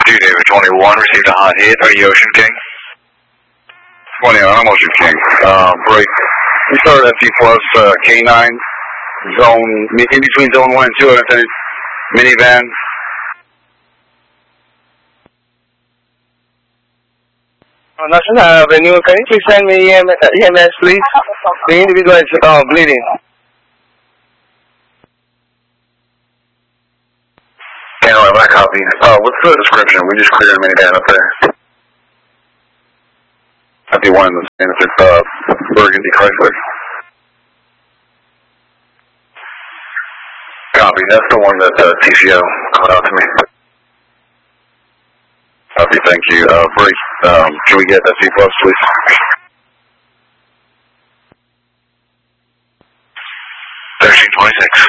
David 21, received a hot hit. Are you Ocean King? 20, I'm Ocean King. Break. We started FT plus K9, zone, in between zone 1 and 2, and minivan. National Avenue, can you please send me EMS, please? The individual is bleeding. Anyway, my copy. What's the description? We just cleared a minivan up there. That'd be one in the Burgundy Chrysler. Copy. That's the one that TCO called out to me. Copy. Thank you. Break. Can we get SC plus, please? 1326.